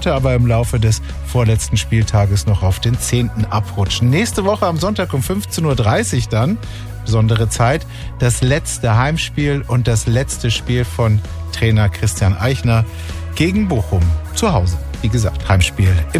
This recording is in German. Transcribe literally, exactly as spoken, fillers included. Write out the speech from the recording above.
konnte aber im Laufe des vorletzten Spieltages noch auf den zehnten abrutschen. Nächste Woche am Sonntag um fünfzehn Uhr dreißig dann, besondere Zeit, das letzte Heimspiel und das letzte Spiel von Trainer Christian Eichner gegen Bochum zu Hause. Wie gesagt, Heimspiel im